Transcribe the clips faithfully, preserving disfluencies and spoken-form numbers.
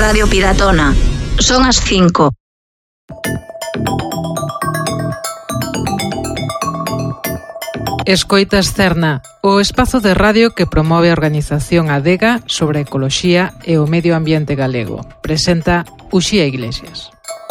Radio Piratona. Son as cinco. Escoitas Cerna, o espazo de radio que promove a organización Adega sobre a ecoloxía e o medio ambiente galego. Presenta Uxía Iglesias.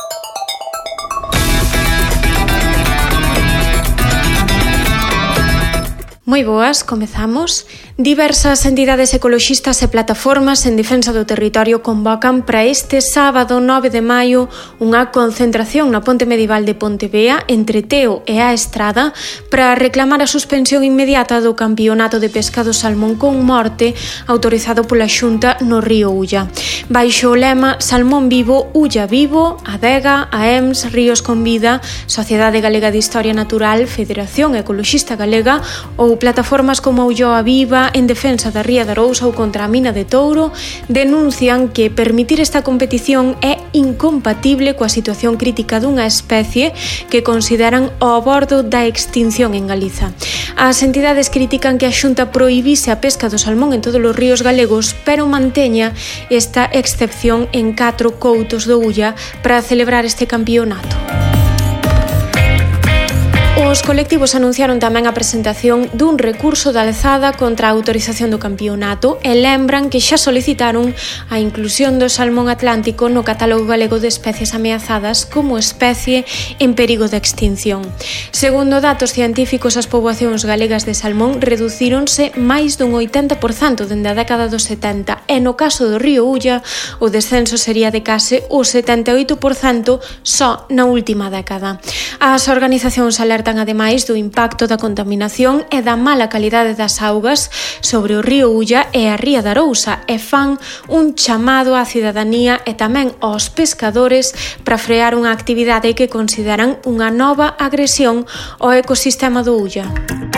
Moi boas, comezamos. Diversas entidades ecoloxistas e plataformas en defensa do territorio convocan para este sábado nove de maio unha concentración na ponte medieval de Pontevea entre Teo e a Estrada para reclamar a suspensión inmediata do campeonato de pesca do salmón con morte autorizado pola Xunta no río Ulla. Baixo o lema Salmón vivo, Ulla vivo, Adega, A E M S, Ríos con Vida, Sociedade Galega de Historia Natural, Federación Ecoloxista Galega ou plataformas como Ulloa Viva en defensa da Ría de Arousa ou contra a mina de Touro denuncian que permitir esta competición é incompatible coa situación crítica dunha especie que consideran ao bordo da extinción en Galiza. As entidades critican que a Xunta prohibise a pesca do salmón en todos os ríos galegos, pero manteña esta excepción en catro coutos do Ulla para celebrar este campeonato. Os colectivos anunciaron tamén a presentación dun recurso de alzada contra a autorización do campeonato e lembran que xa solicitaron a inclusión do salmón atlántico no catálogo galego de especies ameazadas como especie en perigo de extinción. Segundo datos científicos, as poboacións galegas de salmón reducíronse máis dun oitenta por cento dende a década dos setenta e no caso do río Ulla o descenso sería de case o setenta e oito por cento só na última década. As organizacións alertan ademais do impacto da contaminación e da mala calidade das augas sobre o río Ulla e a Ría de Arousa e fan un chamado á cidadanía e tamén aos pescadores para frear unha actividade que consideran unha nova agresión ao ecosistema do Ulla.